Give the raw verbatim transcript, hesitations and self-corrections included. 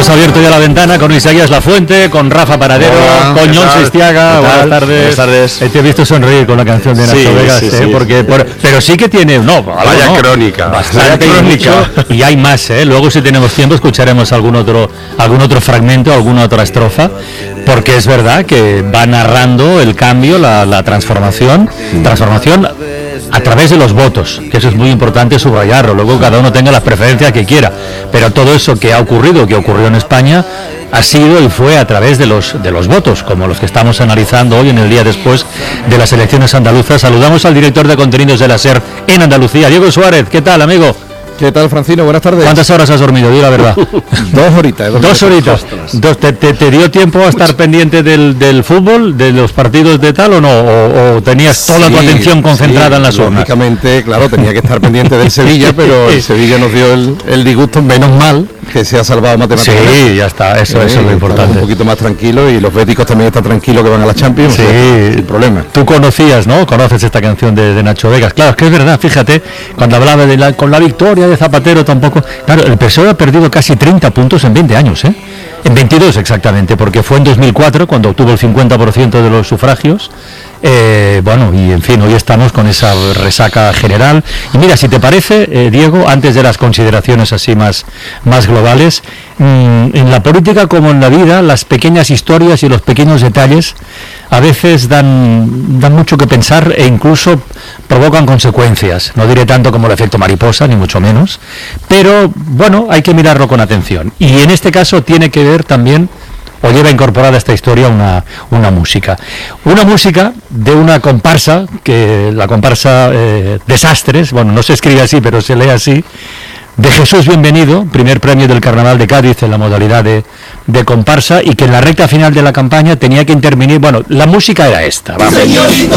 Hemos abierto ya la ventana con Isaías Lafuente, con Rafa Paradero, Hola, con Jon Sestiaga. Buenas tardes. Buenas tardes. Eh, te he visto sonreír con la canción de Nacho Sí, Vegas, sí, eh, sí. porque por, pero sí que tiene, no, Vaya no, crónica. bastante Vaya crónica. mucho, y hay más, eh. Luego si tenemos tiempo escucharemos algún otro, algún otro fragmento, alguna otra estrofa, porque es verdad que va narrando el cambio, la, la transformación, transformación a través de los votos, que eso es muy importante subrayarlo. Luego cada uno tenga las preferencias que quiera, pero todo eso que ha ocurrido, que ocurrió en España, ha sido y fue a través de los de los votos, como los que estamos analizando hoy en el día después de las elecciones andaluzas. Saludamos al director de contenidos de la SER en Andalucía, Diego Suárez. ¿Qué tal, amigo? ¿Qué tal, Francino? Buenas tardes. ¿Cuántas horas has dormido? Di la verdad. Dos horitas. Dos, Dos horitas. Dos, te, te, ¿Te dio tiempo a estar pendiente del, del fútbol, de los partidos de tal o no? ¿O, o tenías toda sí, tu atención concentrada sí, en las urnas? Lógicamente, claro, tenía que estar pendiente del Sevilla, pero el Sevilla nos dio el, el disgusto, menos mal que se ha salvado matemáticamente. Sí, ya está, eso, Eh, eso es lo importante. Un poquito más tranquilo y los béticos también están tranquilos que van a la Champions. Sí, o sea, sin problema. Tú conocías, ¿no? Conoces esta canción de, de Nacho Vegas. Claro, es que es verdad, fíjate, cuando hablaba de la, con la victoria de Zapatero tampoco. Claro, el P S O E ha perdido casi treinta puntos en veinte años, ¿eh? En veintidós exactamente, porque fue en dos mil cuatro cuando obtuvo el cincuenta por ciento de los sufragios. Eh, bueno, y en fin, hoy estamos con esa resaca general. Y mira, si te parece, eh, Diego, antes de las consideraciones así más, más globales, mmm, en la política como en la vida, las pequeñas historias y los pequeños detalles a veces dan, dan mucho que pensar e incluso provocan consecuencias. No diré tanto como el efecto mariposa, ni mucho menos, pero bueno, hay que mirarlo con atención. Y en este caso tiene que ver también, o lleva incorporada a esta historia una, una música. Una música de una comparsa, que la comparsa eh, Desastres, bueno, no se escribe así, pero se lee así, de Jesús Bienvenido, primer premio del Carnaval de Cádiz en la modalidad de, de comparsa, y que en la recta final de la campaña tenía que intervenir, bueno, la música era esta, vamos.